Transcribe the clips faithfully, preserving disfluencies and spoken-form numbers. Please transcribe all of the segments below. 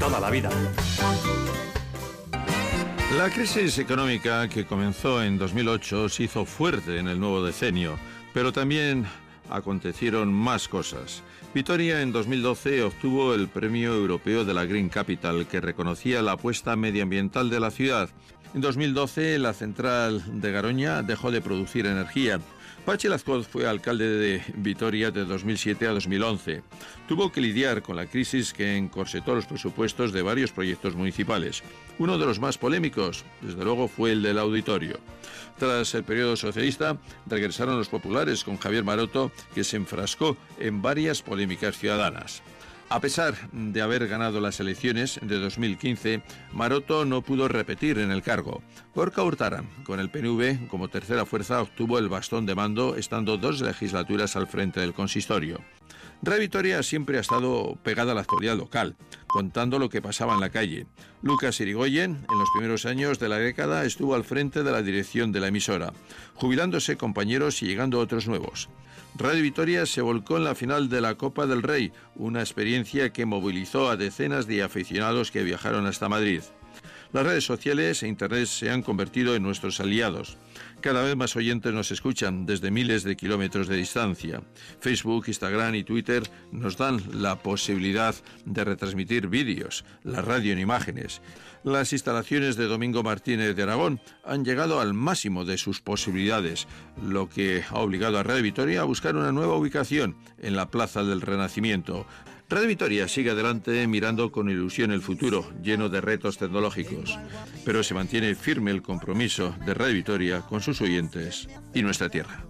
toda la vida. La crisis económica que comenzó en dos mil ocho se hizo fuerte en el nuevo decenio, pero también acontecieron más cosas. Vitoria en dos mil doce obtuvo el Premio Europeo de la Green Capital, que reconocía la apuesta medioambiental de la ciudad. En dos mil doce la central de Garoña dejó de producir energía. Patxi Lazcoz fue alcalde de Vitoria de dos mil siete a dos mil once. Tuvo que lidiar con la crisis que encorsetó los presupuestos de varios proyectos municipales. Uno de los más polémicos, desde luego, fue el del auditorio. Tras el periodo socialista, regresaron los populares con Javier Maroto, que se enfrascó en varias polémicas ciudadanas. A pesar de haber ganado las elecciones de dos mil quince, Maroto no pudo repetir en el cargo. Gorka Urtaran, con el P N V como tercera fuerza, obtuvo el bastón de mando, estando dos legislaturas al frente del consistorio. Radio Vitoria siempre ha estado pegada a la actualidad local, contando lo que pasaba en la calle. Lucas Irigoyen, en los primeros años de la década, estuvo al frente de la dirección de la emisora, jubilándose compañeros y llegando otros nuevos. Radio Vitoria se volcó en la final de la Copa del Rey, una experiencia que movilizó a decenas de aficionados que viajaron hasta Madrid. Las redes sociales e Internet se han convertido en nuestros aliados. Cada vez más oyentes nos escuchan desde miles de kilómetros de distancia. Facebook, Instagram y Twitter nos dan la posibilidad de retransmitir vídeos, la radio en imágenes. Las instalaciones de Domingo Martínez de Aragón han llegado al máximo de sus posibilidades, lo que ha obligado a Radio Vitoria a buscar una nueva ubicación en la Plaza del Renacimiento. Radio Vitoria sigue adelante mirando con ilusión el futuro, lleno de retos tecnológicos, pero se mantiene firme el compromiso de Radio Vitoria con sus oyentes y nuestra tierra.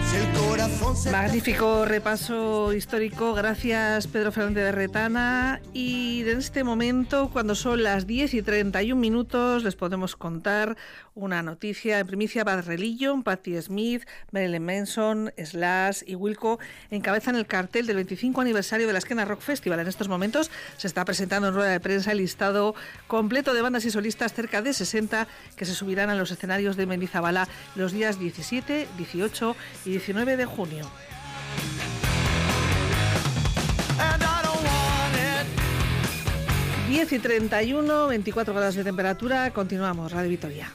Magnífico repaso histórico, gracias Pedro Fernández de Retana. Y en este momento, cuando son las diez y treinta y un minutos, les podemos contar una noticia en primicia. Bad Religion, Patti Smith, Marilyn Manson, Slash y Wilco encabezan el cartel del veinticinco aniversario de la Esquena Rock Festival. En estos momentos se está presentando en rueda de prensa el listado completo de bandas y solistas, cerca de sesenta, que se subirán a los escenarios de Mendizabala los días diecisiete, dieciocho y diecinueve de junio. diez y treinta y uno, veinticuatro grados de temperatura. Continuamos, Radio Vitoria.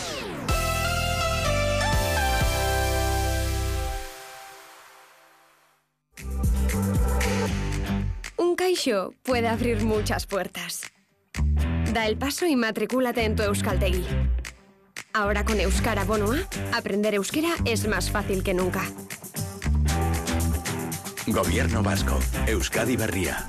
Un Caixo puede abrir muchas puertas. Da el paso y matricúlate en tu Euskaltegi. Ahora con Euskara Bono A, aprender euskera es más fácil que nunca. Gobierno vasco, Euskadi Berria.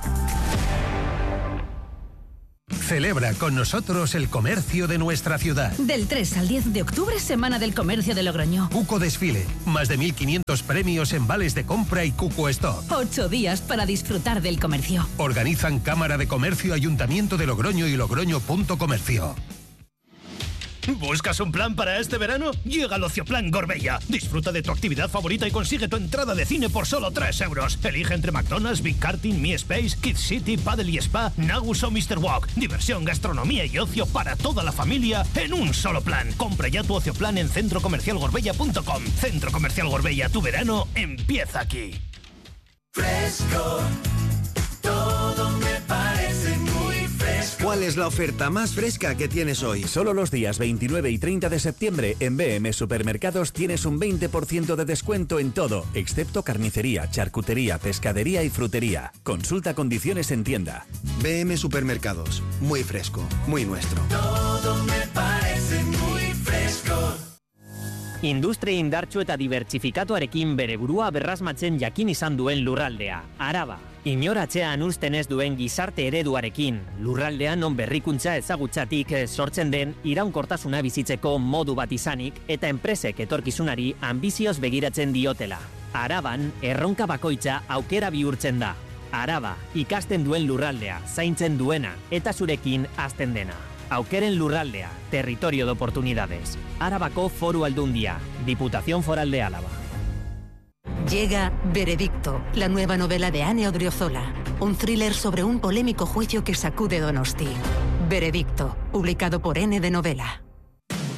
Celebra con nosotros el comercio de nuestra ciudad. Del tres al diez de octubre, Semana del Comercio de Logroño. Cuco Desfile, más de mil quinientos premios en vales de compra y Cuco Stock. Ocho días para disfrutar del comercio. Organizan Cámara de Comercio, Ayuntamiento de Logroño y Logroño punto comercio. ¿Buscas un plan para este verano? Llega al Ocioplan Gorbella. Disfruta de tu actividad favorita y consigue tu entrada de cine por solo tres euros. Elige entre McDonald's, Big Karting, Mi Space, Kids City, Paddle y Spa, Nagus o mister Walk. Diversión, gastronomía y ocio para toda la familia en un solo plan. Compra ya tu Ocioplan en centro comercial gorbella punto com. Centro Comercial Gorbella, tu verano empieza aquí. Fresco, todo me parece muy fresco. ¿Cuál es la oferta más fresca que tienes hoy? Solo los días veintinueve y treinta de septiembre en B M Supermercados tienes un veinte por ciento de descuento en todo, excepto carnicería, charcutería, pescadería y frutería. Consulta condiciones en tienda. B M Supermercados, muy fresco, muy nuestro. Todo me parece muy fresco. Industria indartsu eta dibertsifikatuarekin bere burua berrasmatzen jakin izan duen lurraldea, Araba. Inoratzean uzten ez duen gizarte ereduarekin, lurraldean non berrikuntza ezagutzatik sortzen den iraunkortasuna bizitzeko modu bat izanik eta enpresek etorkizunari ambizioz begiratzen diotela. Araban, erronka bakoitza aukera bihurtzen da. Araba, ikasten duen lurraldea, zaintzen duena eta zurekin hazten dena. Aukeren lurraldea, territorio de oportunidades. Arabako Foru Aldundia, Diputación Foral de Álava. Llega Veredicto, la nueva novela de Ane Odriozola. Un thriller sobre un polémico juicio que sacude Donosti. Veredicto, publicado por N de Novela.